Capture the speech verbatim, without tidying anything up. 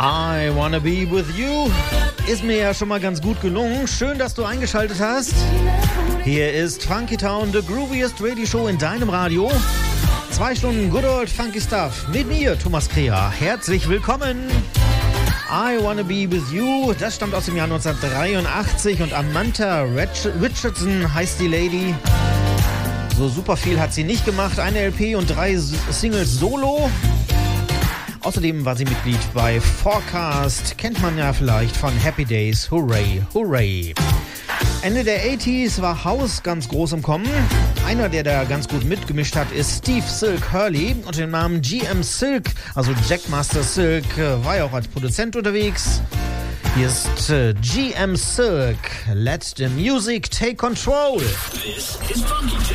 I Wanna Be With You ist mir ja schon mal ganz gut gelungen. Schön, dass du eingeschaltet hast. Hier ist Funky Town, the grooviest Radio Show in deinem Radio. Zwei Stunden Good Old Funky Stuff mit mir, Thomas Kreher. Herzlich willkommen. I Wanna Be With You, das stammt aus dem Jahr neunzehnhundertdreiundachtzig und Amantha Richardson heißt die Lady. So super viel hat sie nicht gemacht, eine L P und drei Singles solo. Außerdem war sie Mitglied bei Forecast, kennt man ja vielleicht von Happy Days, Hooray, Hooray. Ende der achtziger war House ganz groß im Kommen. Einer, der da ganz gut mitgemischt hat, ist Steve Silk Hurley. Und den Namen G M Silk, also Jackmaster Silk, war ja auch als Produzent unterwegs. Hier ist äh, G M Silk. Let the music take control. This is Funky